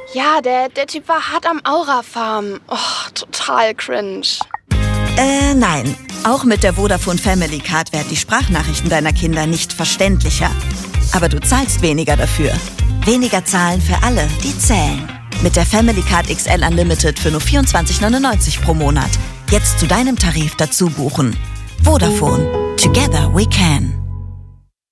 Ja, der Typ war hart am Aura-Farm. Oh, total cringe. Nein. Auch mit der Vodafone Family Card werden die Sprachnachrichten deiner Kinder nicht verständlicher. Aber du zahlst weniger dafür. Weniger zahlen für alle, die zählen. Mit der Family Card XL Unlimited für nur 24,99 pro Monat. Jetzt zu deinem Tarif dazu buchen. Vodafone. Together we can.